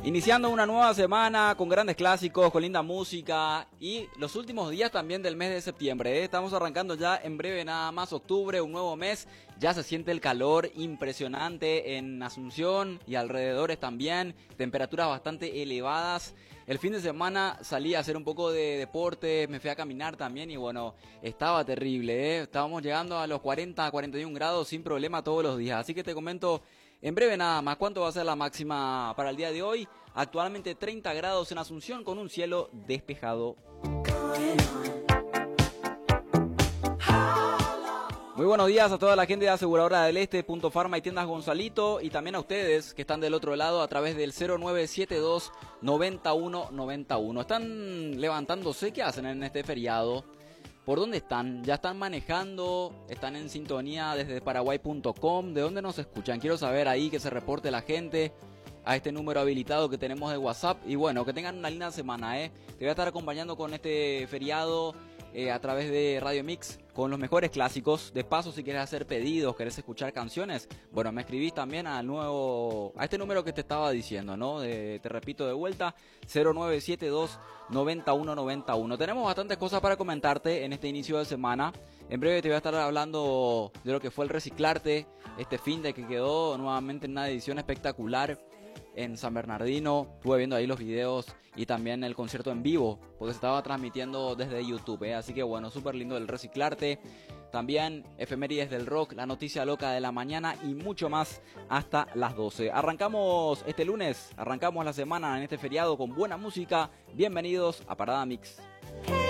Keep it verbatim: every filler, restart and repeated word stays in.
Iniciando una nueva semana con grandes clásicos, con linda música y los últimos días también del mes de septiembre. ¿eh? Estamos arrancando ya en breve nada más octubre, un nuevo mes. Ya se siente el calor impresionante en Asunción y alrededores también. Temperaturas bastante elevadas. El fin de semana salí a hacer un poco de deporte, me fui a caminar también y bueno, estaba terrible. ¿eh? Estábamos llegando a los cuarenta, cuarenta y un grados sin problema todos los días. Así que te comento en breve nada más cuánto va a ser la máxima para el día de hoy. Actualmente treinta grados en Asunción con un cielo despejado. Muy buenos días a toda la gente de Aseguradora del Este, Punto Farma y Tiendas Gonzalito, y también a ustedes que están del otro lado a través del cero nueve siete dos, noventa y uno noventa y uno. ¿Están levantándose? ¿Qué hacen en este feriado? ¿Por dónde están? ¿Ya están manejando? ¿Están en sintonía desde paraguay punto com? ¿De dónde nos escuchan? Quiero saber ahí que se reporte la gente a este número habilitado que tenemos de WhatsApp. Y bueno, que tengan una linda semana, ¿eh? Te voy a estar acompañando con este feriado eh, a través de Radio Mix con los mejores clásicos. De paso, si quieres hacer pedidos, querés escuchar canciones, bueno, me escribís también al nuevo, a este número que te estaba diciendo, ¿no? De, te repito de vuelta, cero nueve siete dos, noventa y uno noventa y uno. Tenemos bastantes cosas para comentarte en este inicio de semana. En breve te voy a estar hablando de lo que fue el Reciclarte, este fin de que quedó nuevamente en una edición espectacular en San Bernardino. Estuve viendo ahí los videos y también el concierto en vivo, porque se estaba transmitiendo desde YouTube, ¿eh? Así que bueno, súper lindo el Reciclarte. También efemérides del rock, la noticia loca de la mañana y mucho más hasta las doce. Arrancamos este lunes, arrancamos la semana en este feriado con buena música. Bienvenidos a Parada Mix.